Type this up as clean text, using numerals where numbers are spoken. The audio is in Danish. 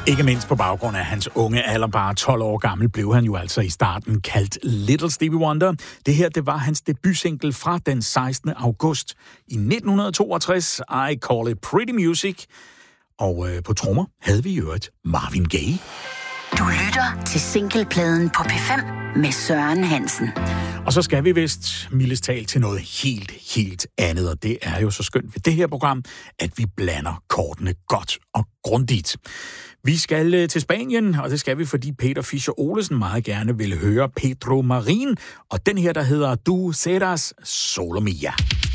Ikke mindst på baggrund af hans unge alder, bare 12 år gammel, blev han jo altså i starten kaldt Little Stevie Wonder. Det her, det var hans debutsingle fra den 16. august i 1962, I Call It Pretty Music. Og på trommer havde vi i øvrigt Marvin Gaye. Du lytter til singlepladen på P5 med Søren Hansen. Og så skal vi vist mildest talt til noget helt andet, og det er jo så skønt ved det her program, at vi blander kortene godt og grundigt. Vi skal til Spanien, og det skal vi, fordi Peter Fischer Olesen meget gerne vil høre Pedro Marín, og den her, der hedder Du serás solo mía.